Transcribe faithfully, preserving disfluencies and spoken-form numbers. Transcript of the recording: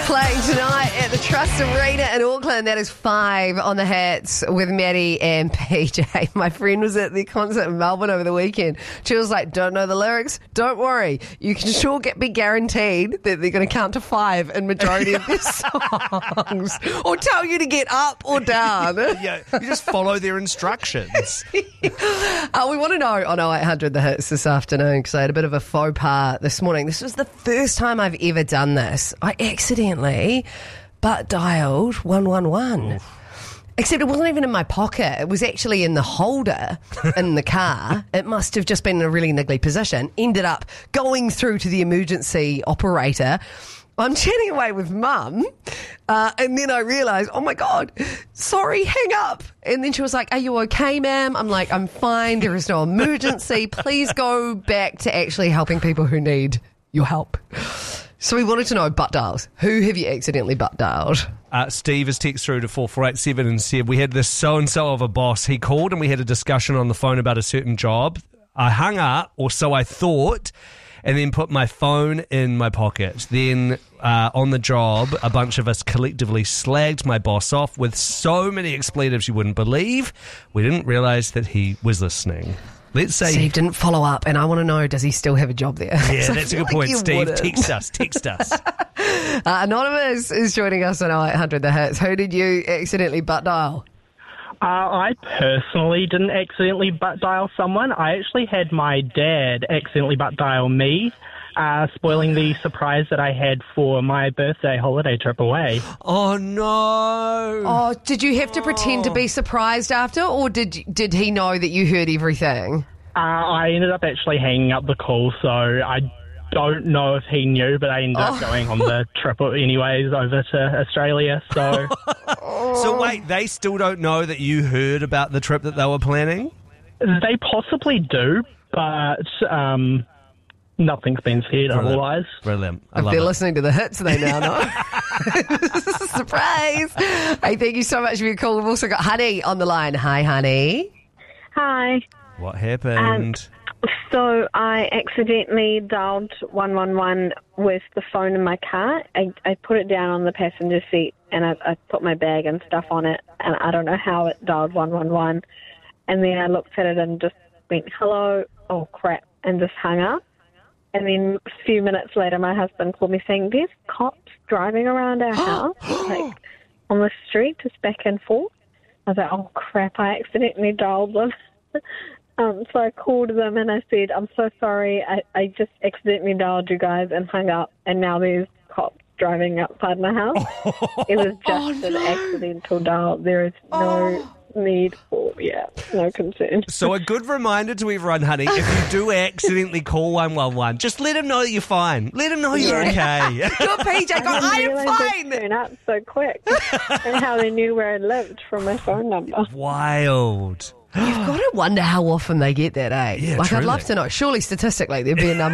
Playing tonight at the Trust Arena in Auckland. That is Five on the Hats with Maddie and P J. My friend was at the concert in Melbourne over the weekend. She was like, don't know the lyrics? Don't worry. You can sure get be guaranteed that they're going to count to five in majority of their songs. Or tell you to get up or down. Yeah, you just follow their instructions. uh, we want to know on oh eight hundred The Hits this afternoon, because I had a bit of a faux pas this morning. This was the first time I've ever done this. I accidentally butt dialed one one one. Oof. Except it wasn't even in my pocket. It was actually in the holder in the car. It must have just been in a really niggly position. Ended up going through to the emergency operator. I'm chatting away with Mum, uh, and then I realised, oh my God, sorry, hang up. And then she was like, are you okay, ma'am? I'm like, I'm fine. There is no emergency. Please go back to actually helping people who need your help. So we wanted to know butt dials. Who have you accidentally butt dialed? Uh, Steve has texted through to four four eight seven and said, we had this so-and-so of a boss. He called and we had a discussion on the phone about a certain job. I hung up, or so I thought, and then put my phone in my pocket. Then uh, on the job, a bunch of us collectively slagged my boss off with so many expletives you wouldn't believe. We didn't realise that he was listening. Let's say Steve didn't follow up, and I want to know, does he still have a job there? Yeah, so that's a good like point, Steve. Wouldn't. Text us, text us. uh, Anonymous is joining us on oh eight hundred The Hits. Who did you accidentally butt dial? Uh, I personally didn't accidentally butt dial someone. I actually had my dad accidentally butt dial me, uh, spoiling the surprise that I had for my birthday holiday trip away. Oh, no. Oh, did you have to pretend to be surprised after, or did did he know that you heard everything? Uh, I ended up actually hanging up the call, so I don't know if he knew, but I ended oh. up going on the trip anyways over to Australia, so... So wait, they still don't know that you heard about the trip that they were planning? They possibly do, but um, nothing's been said Brilliant. otherwise. Brilliant. I If love they're it. listening to the hits, they now know. Surprise! Hey, thank you so much for your call. We've also got Honey on the line. Hi, Honey. Hi. What happened? Um, so I accidentally dialed one one one with the phone in my car. I, I put it down on the passenger seat and I, I put my bag and stuff on it, and I don't know how it dialed one one one. And then I looked at it and just went, hello, oh crap, and just hung up. And then a few minutes later, my husband called me saying, there's cops driving around our house, like on the street, just back and forth. I was like, oh crap, I accidentally dialed them. Um, so I called them and I said, I'm so sorry, I, I just accidentally dialed you guys and hung up, and now there's cops driving outside my house. It was just Oh, an no. accidental dial. There is no Oh. need for, yeah, no concern. So a good reminder to everyone, honey, if you do accidentally call one one one, just let them know that you're fine. Let them know you're okay. Good P J, go, I am realised fine. they'd turn up so quick, and how they knew where I lived from my phone number. Wild. You've got to wonder how often they get that, eh? Yeah, like, truly. I'd love to know. Surely, statistically, there'd be a number.